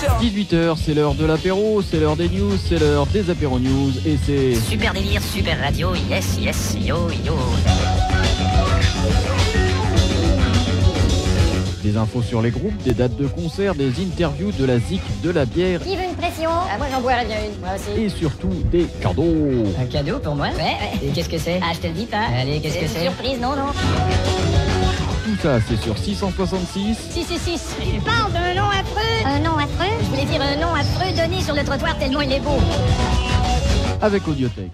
18h, c'est l'heure de l'apéro, c'est l'heure des news, c'est l'heure des apéro news et c'est... Super délire, super radio, yes, yes, yo, yo. Des infos sur les groupes, des dates de concert, des interviews, de la zik, de la bière Qui veut une pression? Moi j'en boirais bien une, moi aussi. et surtout des cadeaux. Un cadeau pour moi? Ouais. Et qu'est-ce que c'est? Ah, je te le dis pas. Allez, qu'est-ce que Une c'est? surprise, non, non. Tout ça, c'est sur 666. 666. Tu parles d'un nom affreux? Un nom affreux? Je voulais dire un nom affreux donné sur le trottoir tellement il est beau. Avec Audiothèque.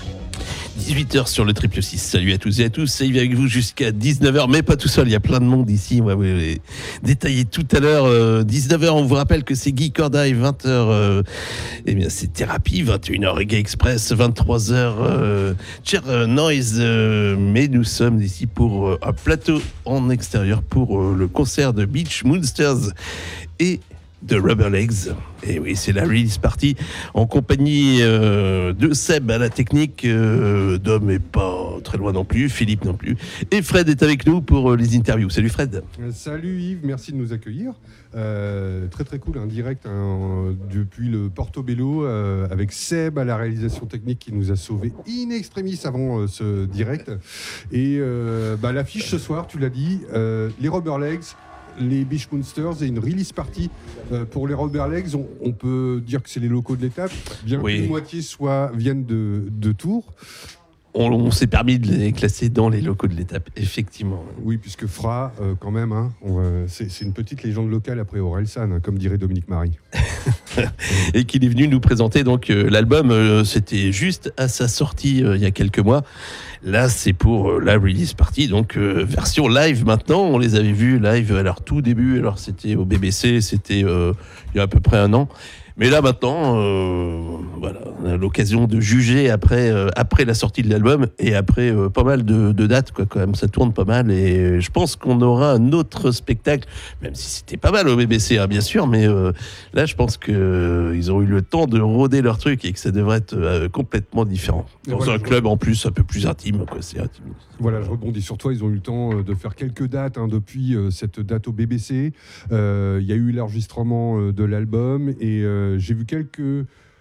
18h sur le 666. Salut à tous et à tous. C'est Yves avec vous jusqu'à 19h, mais pas tout seul. Il y a plein de monde ici. Ouais, détaillé tout à l'heure. 19h, on vous rappelle que c'est Guy Cordaille. 20h, eh bien, c'est Thérapie. 21h, Reggae Express. 23h, Chair Noise. Mais nous sommes ici pour un plateau en extérieur pour le concert de Beach Monsters et de Rubber Legs. Et oui, c'est la release party en compagnie de Seb à la technique, Dom est pas très loin non plus, Philippe non plus, et Fred est avec nous pour les interviews. Salut Fred. Salut Yves, merci de nous accueillir. Très très cool, un direct depuis le Portobello avec Seb à la réalisation technique qui nous a sauvés in extremis avant ce direct. Et l'affiche ce soir, tu l'as dit, les Rubber Legs, les Beach Monsters et une release party. Pour les Rubber Legs, on peut dire que c'est les locaux de l'étape, bien Oui. qu'une moitié viennent de Tours. On s'est permis de les classer dans les locaux de l'étape, effectivement. Oui, puisque Fra, quand même, c'est une petite légende locale après Orelsan, comme dirait Dominique Marie. Et qu'il est venu nous présenter donc l'album. C'était juste à sa sortie il y a quelques mois. Là, c'est pour la release party, donc version live maintenant. On les avait vus live à leur tout début. Alors, c'était au BBC, c'était il y a à peu près un an. Mais là, maintenant, voilà, on a l'occasion de juger après la sortie de l'album et après pas mal de dates, quoi, quand même. Ça tourne pas mal et je pense qu'on aura un autre spectacle, même si c'était pas mal au BBC, hein, bien sûr, mais là, je pense qu'ils ont eu le temps de rôder leur truc et que ça devrait être complètement différent. Dans un club, en plus, un peu plus intime, quoi, c'est intime. Voilà, je rebondis sur toi. Ils ont eu le temps de faire quelques dates depuis cette date au BBC. Il y a eu l'enregistrement de l'album et j'ai vu quelques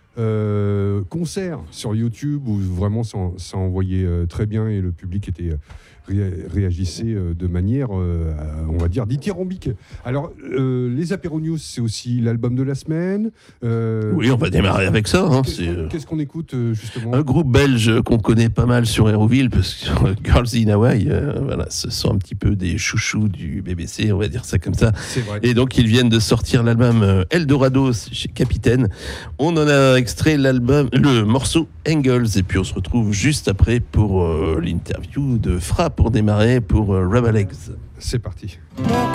concerts sur YouTube où vraiment ça envoyait très bien et le public réagissait de manière, on va dire, dithyrambique. Alors, les Apéro News, c'est aussi l'album de la semaine. Oui, on va démarrer avec ça. Hein, Qu'est-ce qu'on écoute, justement ? Un groupe belge qu'on connaît pas mal sur Hérouville, parce que Girls in Hawaii, voilà, ce sont un petit peu des chouchous du BBC, on va dire ça comme ça. C'est vrai. Et donc, ils viennent de sortir l'album Eldorado chez Capitaine. On en a extrait le morceau Angles, et puis on se retrouve juste après pour l'interview de Fra pour démarrer pour Rubber Legs. C'est parti. Mon